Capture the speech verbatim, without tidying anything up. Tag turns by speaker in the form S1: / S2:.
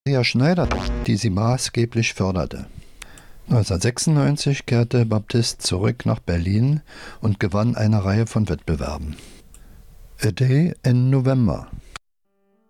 S1: Maria Schneider, die sie maßgeblich förderte. neunzehnhundertsechsundneunzig kehrte Baptiste zurück nach Berlin und gewann eine Reihe von Wettbewerben. A Day in November